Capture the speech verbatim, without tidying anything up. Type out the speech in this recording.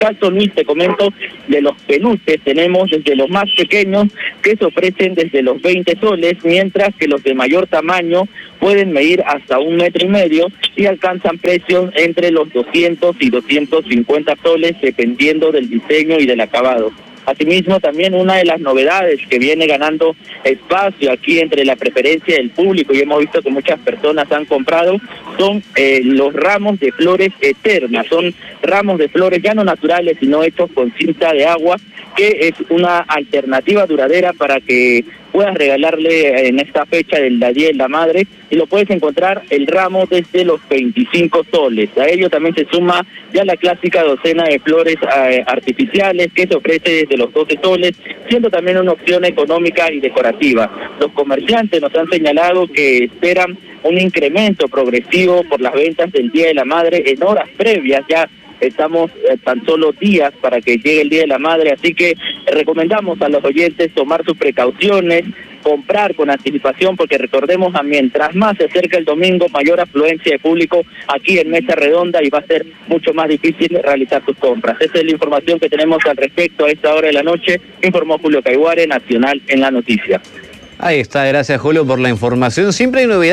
caso, Luis, te comento, de los peluches tenemos desde los más pequeños que se ofrecen desde los veinte soles, mientras que los de mayor tamaño pueden medir hasta un metro y medio y alcanzan precios entre los doscientos y doscientos cincuenta soles, dependiendo del diseño y del acabado. Asimismo, también una de las novedades que viene ganando espacio aquí entre la preferencia del público, y hemos visto que muchas personas han comprado, son eh, los ramos de flores eternas. Son ramos de flores ya no naturales, sino hechos con cinta de agua, que es una alternativa duradera para que puedas regalarle en esta fecha del Día de la Madre, y lo puedes encontrar el ramo desde los veinticinco soles. A ello también se suma ya la clásica docena de flores eh, artificiales que se ofrece desde los doce soles, siendo también una opción económica y decorativa. Los comerciantes nos han señalado que esperan un incremento progresivo por las ventas del Día de la Madre en horas previas. Ya estamos eh, tan solo días para que llegue el Día de la Madre, así que recomendamos a los oyentes tomar sus precauciones, comprar con anticipación, porque recordemos, a mientras más se acerca el domingo, mayor afluencia de público aquí en Mesa Redonda, y va a ser mucho más difícil realizar sus compras. Esa es la información que tenemos al respecto a esta hora de la noche, informó Julio Caiguare, Nacional en la Noticia. Ahí está, gracias Julio por la información. Siempre hay novedades.